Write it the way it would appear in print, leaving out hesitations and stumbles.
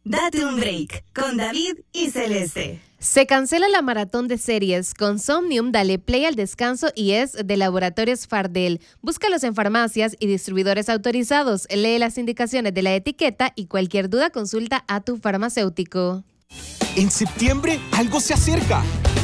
Date un break con David y Celeste. Se cancela la maratón de series. Con Somnium, dale play al descanso y es de Laboratorios Fardel. Búscalos en farmacias y distribuidores autorizados. Lee las indicaciones de la etiqueta y cualquier duda consulta a tu farmacéutico. En septiembre algo se acerca.